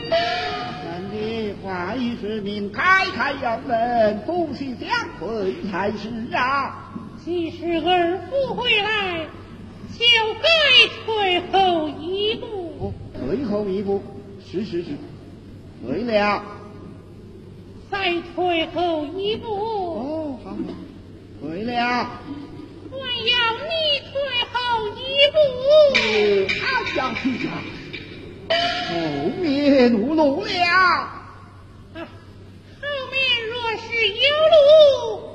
男的话语之明，开开院门，夫妻相会才是啊。 既是儿夫回来，就该退后一步。 退后一步，是。对了。 再退后一步。 好。对了。 我要你退后一步。 好想去呀！后面无路了。 后面若是有路，